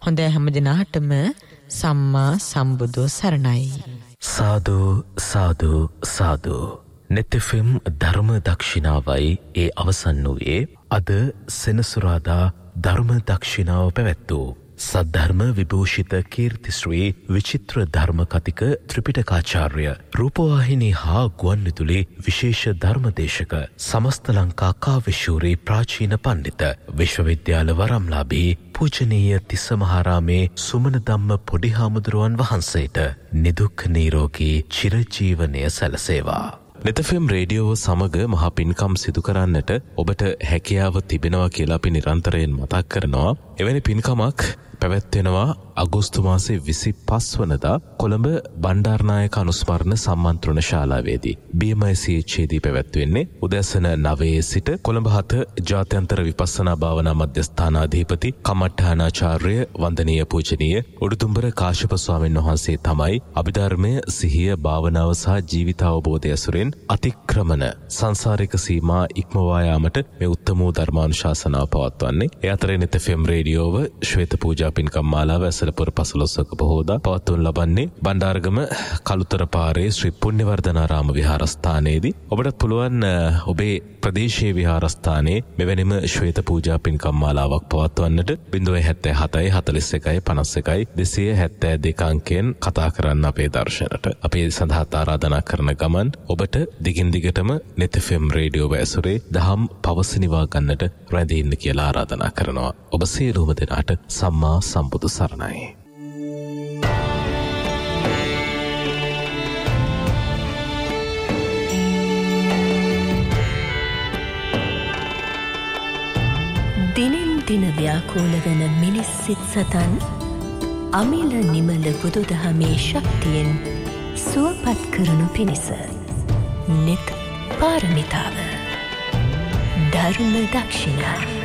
හොඳ හැම දිනාටම සම්මා සම්බුදු සරණයි. සාදු සාදු සාදු. නෙතෙෆම් ධර්ම දක්ෂිනාවයි ඒ අවසන් වූයේ අද සෙනසුරාදා ධර්ම දක්ෂිනාව පැවැත්වූ සද්ධර්ම විභූෂිත කීර්තිශ්‍රී විචිත්‍ර ධර්ම කතික ත්‍රිපිටකාචාර්ය රූපවාහිනී හා ගුවන්විදුලි විශේෂ ධර්මදේශක සමස්ත ලංකා කාව්‍යශූරී ප්‍රාචීන පණ්ඩිත විශ්වවිද්‍යාල වරම්ලාභී පූජනීය තිස්සමහාරාමේ සුමන ධම්ම පොඩි හාමුදුරුවන් වහන්සේට නිදුක් නිරෝගී චිරජීවනය සැලසේවා. නෙතෆම් රේඩියෝ සමග මහා පින්කම් සිදු කරන්නට ඔබට හැකියාව තිබෙනවා කියලා අපි නිරන්තරයෙන් මතක් කරනවා. එවැනි පින්කමක් පැවැත්වෙනවා අගෝස්තු මාසේ 25 වනදා කොළඹ බණ්ඩාරනායක අනුස්මරණ සම්මන්ත්‍රණ ශාලාවේදී BMICH පැවැත්වෙන්නේ උදෑසන 9 සිට කොළඹ 7 ජාත්‍යන්තර විපස්සනා භාවනා මධ්‍යස්ථානාධිපති කමඨානාචාර්ය වන්දනීය පූජනීය උඩුදුම්බර කාශ්‍යප ස්වාමීන් වහන්සේ තමයි අභිධර්මය සිහිය භාවනාව සහ ජීවිතාවබෝධය ඇසුරෙන් අතික්‍රමන සංසාරික සීමා ඉක්මවා යාමට මේ උත්තම ධර්මානුශාසනාව පවත්වන්නේ. ඒ අතරේ නෙතෆම් රේඩියෝව ශ්වේත පූජා පින්කම් මාලාව ඇසලපුර පසළොස්වක පොහෝදා පවත්වනු ලබන්නේ බණ්ඩාරගම කළුතර පාරේ ශ්‍රී පුණ්‍යවර්ධනාරාම විහාරස්ථානයේදී. ඔබට පුළුවන් ඔබේ ප්‍රදේශීය විහාරස්ථානයේ මෙවැනිම ශ්වේත පූජා පින්කම් මාලාවක් පවත්වන්නට 077 41 51 272 අංකයෙන් කතා කරන්න අපේ දර්ශනට. අපි සඳහාත් ආරාධනා කරන ගමන් ඔබට දිගින් දිගටම නෙතෆම් රේඩියෝ ඇසුරේ දහම් පවසනිවා ගන්නට රැඳී ඉන්න කියලා ආරාධනා කරනවා. ඔබ සියලුම දෙනාට සම්මා සම්බුදු සරණයි. දිනෙන් දින ව්‍යාකූල වන මිනිස් සිත් සතන් අමිල නිමල බුදුදහමේ ශක්තියෙන් සුවපත් කරනු පිණිස නිත් පාරමිතාව ධර්ම දක්ෂිනා